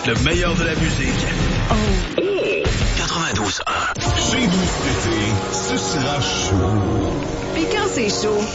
Le meilleur de la musique. Oh. 92.1. Chez vous cet été, ce sera chaud. Puis quand c'est chaud,